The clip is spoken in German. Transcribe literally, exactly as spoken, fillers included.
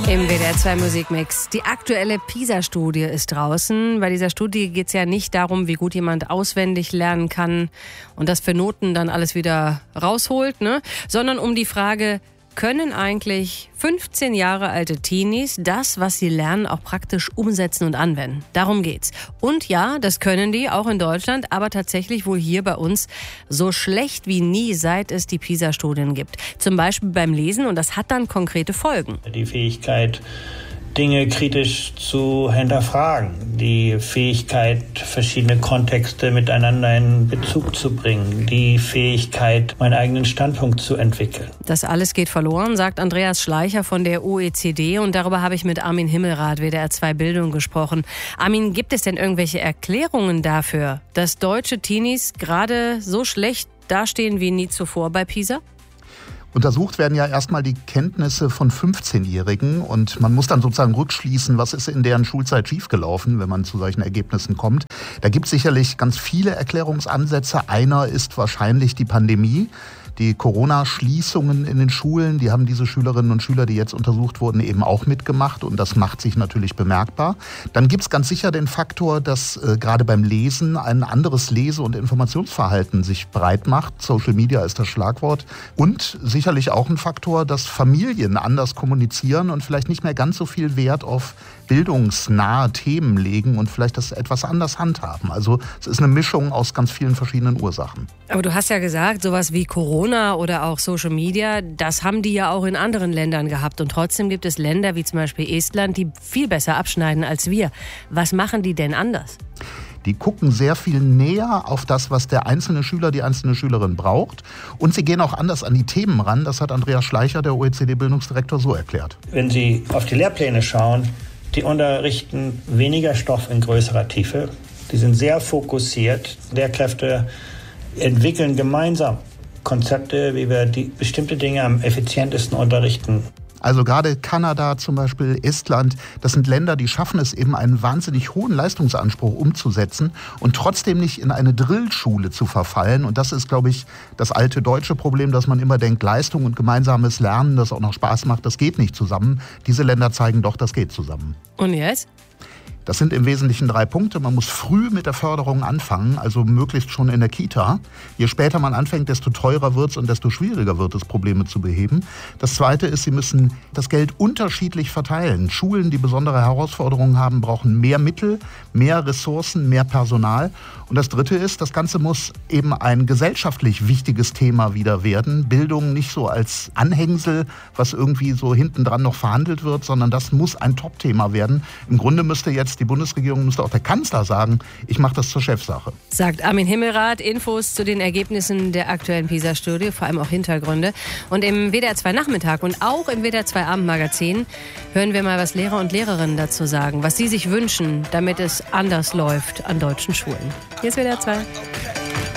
Im W D R zwei Musikmix. Die aktuelle PISA-Studie ist draußen. Bei dieser Studie geht es ja nicht darum, wie gut jemand auswendig lernen kann und das für Noten dann alles wieder rausholt, ne? Sondern um die Frage, können eigentlich fünfzehn Jahre alte Teenies das, was sie lernen, auch praktisch umsetzen und anwenden? Darum geht's. Und ja, das können die, auch in Deutschland, aber tatsächlich wohl hier bei uns so schlecht wie nie, seit es die PISA-Studien gibt. Zum Beispiel beim Lesen, und das hat dann konkrete Folgen. Die Fähigkeit, Dinge kritisch zu hinterfragen, die Fähigkeit, verschiedene Kontexte miteinander in Bezug zu bringen, die Fähigkeit, meinen eigenen Standpunkt zu entwickeln. Das alles geht verloren, sagt Andreas Schleicher von der O E C D, und darüber habe ich mit Armin Himmelrath, W D R zwei Bildung, gesprochen. Armin, gibt es denn irgendwelche Erklärungen dafür, dass deutsche Teenies gerade so schlecht dastehen wie nie zuvor bei PISA? Untersucht werden ja erstmal die Kenntnisse von fünfzehnjährigen und man muss dann sozusagen rückschließen, was ist in deren Schulzeit schiefgelaufen, wenn man zu solchen Ergebnissen kommt. Da gibt es sicherlich ganz viele Erklärungsansätze. Einer ist wahrscheinlich die Pandemie. Die Corona-Schließungen in den Schulen, die haben diese Schülerinnen und Schüler, die jetzt untersucht wurden, eben auch mitgemacht, und das macht sich natürlich bemerkbar. Dann gibt es ganz sicher den Faktor, dass äh, gerade beim Lesen ein anderes Lese- und Informationsverhalten sich breit macht. Social Media ist das Schlagwort. Und sicherlich auch ein Faktor, dass Familien anders kommunizieren und vielleicht nicht mehr ganz so viel Wert auf bildungsnahe Themen legen und vielleicht das etwas anders handhaben. Also es ist eine Mischung aus ganz vielen verschiedenen Ursachen. Aber du hast ja gesagt, sowas wie Corona oder auch Social Media, das haben die ja auch in anderen Ländern gehabt. Und trotzdem gibt es Länder wie zum Beispiel Estland, die viel besser abschneiden als wir. Was machen die denn anders? Die gucken sehr viel näher auf das, was der einzelne Schüler, die einzelne Schülerin braucht. Und sie gehen auch anders an die Themen ran. Das hat Andreas Schleicher, der O E C D-Bildungsdirektor, so erklärt. Wenn Sie auf die Lehrpläne schauen, die unterrichten weniger Stoff in größerer Tiefe. Die sind sehr fokussiert. Lehrkräfte entwickeln gemeinsam Konzepte, wie wir die bestimmte Dinge am effizientesten unterrichten. Also gerade Kanada zum Beispiel, Estland, das sind Länder, die schaffen es eben, einen wahnsinnig hohen Leistungsanspruch umzusetzen und trotzdem nicht in eine Drillschule zu verfallen. Und das ist, glaube ich, das alte deutsche Problem, dass man immer denkt, Leistung und gemeinsames Lernen, das auch noch Spaß macht, das geht nicht zusammen. Diese Länder zeigen doch, das geht zusammen. Und jetzt? Das sind im Wesentlichen drei Punkte. Man muss früh mit der Förderung anfangen, also möglichst schon in der Kita. Je später man anfängt, desto teurer wird es und desto schwieriger wird es, Probleme zu beheben. Das Zweite ist, Sie müssen das Geld unterschiedlich verteilen. Schulen, die besondere Herausforderungen haben, brauchen mehr Mittel, mehr Ressourcen, mehr Personal. Und das Dritte ist, das Ganze muss eben ein gesellschaftlich wichtiges Thema wieder werden. Bildung nicht so als Anhängsel, was irgendwie so hinten dran noch verhandelt wird, sondern das muss ein Top-Thema werden. Im Grunde müsste jetzt die Bundesregierung, müsste auch der Kanzler sagen, ich mache das zur Chefsache. Sagt Armin Himmelrath. Infos zu den Ergebnissen der aktuellen PISA-Studie, vor allem auch Hintergründe. Und im W D R zwei Nachmittag und auch im W D R zwei Abendmagazin hören wir mal, was Lehrer und Lehrerinnen dazu sagen, was sie sich wünschen, damit es anders läuft an deutschen Schulen. Hier ist W D R zwei.